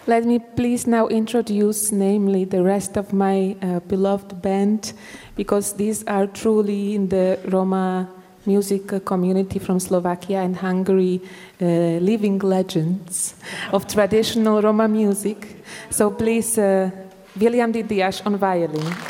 Let me please now introduce, namely, the rest of my beloved band, because these are truly in the Roma music community from Slovakia and Hungary, living legends of traditional Roma music. So please, William Didias on violin.